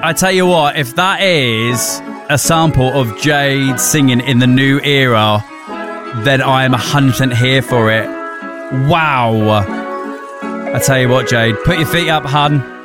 I tell you what, if that is a sample of Jade singing in the new era, then I am 100% here for it. Wow. I tell you what, Jade, put your feet up, hun.